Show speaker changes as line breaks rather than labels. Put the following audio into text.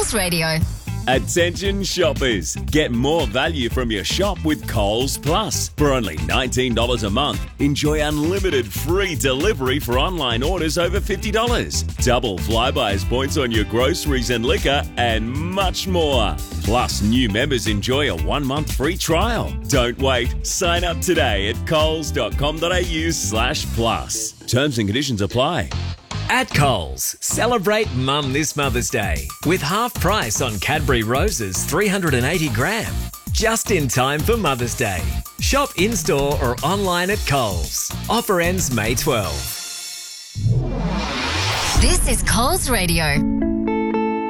Coles Radio.
Attention shoppers, get more value from your shop with Coles Plus. For only $19 a month, enjoy unlimited free delivery for online orders over $50. Double Flybuys points on your groceries and liquor, and much more. Plus, new members enjoy a 1-month free trial. Don't wait. Sign up today at coles.com.au/plus. Terms and conditions apply.
At Coles, celebrate Mum this Mother's Day with half price on Cadbury Roses 380 gram. Just in time for Mother's Day. Shop in-store or online at Coles. Offer ends May 12.
This is Coles Radio.